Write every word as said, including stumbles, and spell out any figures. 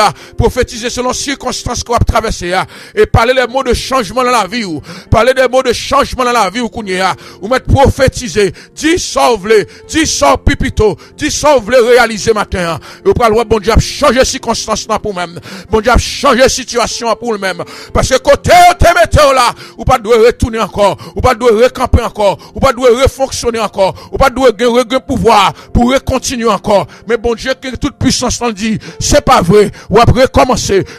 prophétiser selon circonstances qu'on a traversées, et parler des mots de changement dans la vie, ou parler des mots de changement dans la vie, ou qu'on y a, ou mettre prophétiser, dis sauve-les, dis sauve pipito, dis sauve-les réaliser matin, et pour le bon Dieu, changer circonstances pour même, bon Dieu, changer situation pour lui-même, parce que côté, te mettez là, ou pas doit retourner encore, ou pas doit recamper encore, ou pas doit refonctionner encore, ou pas doit gagner pouvoir pour continuer encore, mais bon Dieu, que toute puissance t'en dit, c'est pas vrai, ou après commencer,